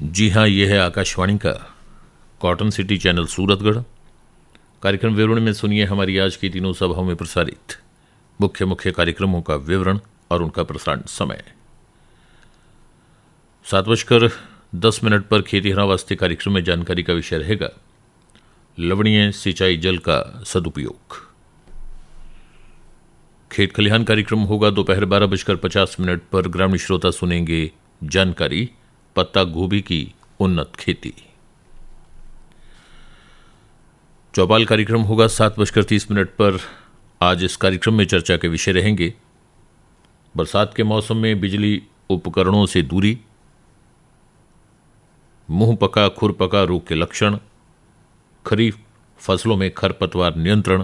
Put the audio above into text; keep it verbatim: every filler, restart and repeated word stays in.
जी हाँ, ये है आकाशवाणी का कॉटन सिटी चैनल सूरतगढ़। कार्यक्रम विवरण में सुनिए हमारी आज की तीनों सभाओं में प्रसारित मुख्य मुख्य कार्यक्रमों का विवरण और उनका प्रसारण समय। सात बजकर दस मिनट पर खेती हरावास्ते कार्यक्रम में जानकारी का विषय रहेगा लवणीय सिंचाई जल का सदुपयोग। खेत खलिहान कार्यक्रम होगा दोपहर बारह बजकर पचास मिनट पर। ग्रामीण श्रोता सुनेंगे जानकारी पत्ता गोभी की उन्नत खेती। चौपाल कार्यक्रम होगा सात बजकर तीस मिनट पर। आज इस कार्यक्रम में चर्चा के विषय रहेंगे बरसात के मौसम में बिजली उपकरणों से दूरी, मुंह पका खुर पका रोग के लक्षण, खरीफ फसलों में खरपतवार नियंत्रण,